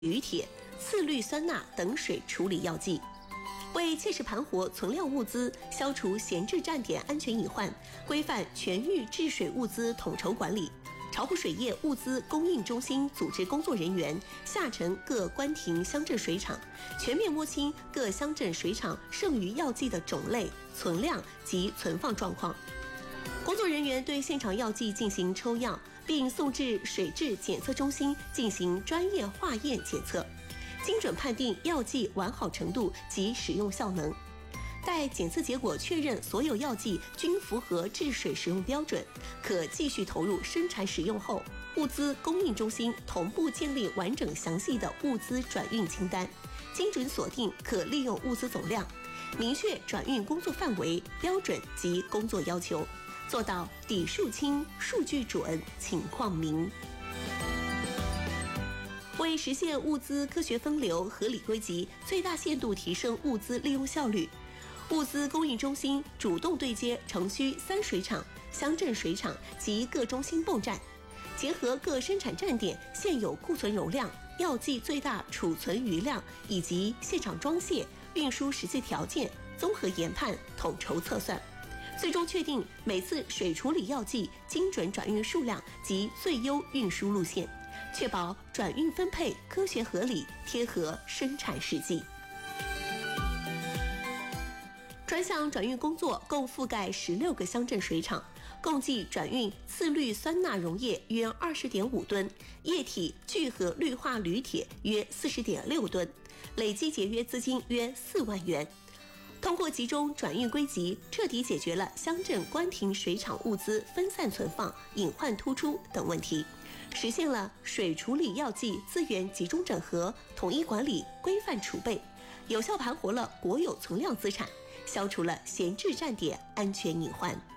铝铁、次氯酸钠等水处理药剂。为切实盘活存量物资，消除闲置站点安全隐患，规范全域治水物资统筹管理，巢湖水业物资供应中心组织工作人员下沉各关停乡镇水厂，全面摸清各乡镇水厂剩余药剂的种类、存量及存放状况。工作人员对现场药剂进行抽样，并送至水质检测中心进行专业化验检测，精准判定药剂完好程度及使用效能。待检测结果确认所有药剂均符合治水使用标准，可继续投入生产使用后，物资供应中心同步建立完整详细的物资转运清单，精准锁定可利用物资总量，明确转运工作范围、标准及工作要求，做到底数清、数据准、情况明。为实现物资科学分流、合理归集，最大限度提升物资利用效率，物资供应中心主动对接城区3水厂、乡镇水厂及各中心泵站，结合各生产站点现有库存容量、药剂最大储存余量以及现场装卸、运输实际条件，综合研判、统筹测算，最终确定每次水处理药剂精准转运数量及最优运输路线，确保转运分配科学合理，贴合生产实际。专项转运工作共覆盖16个乡镇水厂，共计转运次氯酸钠溶液约20.5吨，液体聚合氯化铝铁约40.6吨，累计节约资金约4万元。通过集中转运归集，彻底解决了乡镇关停水厂物资分散存放、隐患突出等问题，实现了水处理药剂资源集中整合、统一管理、规范储备，有效盘活了国有存量资产，消除了闲置站点安全隐患。